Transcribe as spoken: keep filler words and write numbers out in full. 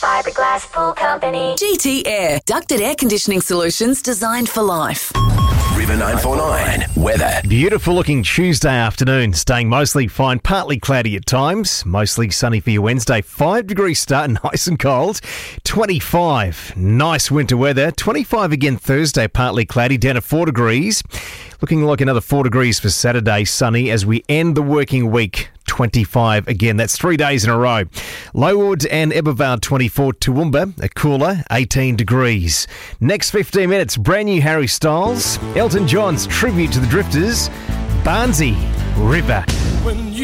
Fiberglass Pool Company. G T Air. Ducted air conditioning solutions designed for life. River nine four nine. Weather. Beautiful looking Tuesday afternoon. Staying mostly fine, partly cloudy at times. Mostly sunny for your Wednesday. Five degrees start, nice and cold. twenty-five. Nice winter weather. twenty-five again Thursday, partly cloudy, down to four degrees. Looking like another four degrees for Saturday, sunny as we end the working week. twenty-five again. That's three days in a row. Lowood and Ebervale twenty-four. Toowoomba, a cooler, eighteen degrees. Next fifteen minutes, brand new Harry Styles. Elton John's tribute to the Drifters. Barnsey, River.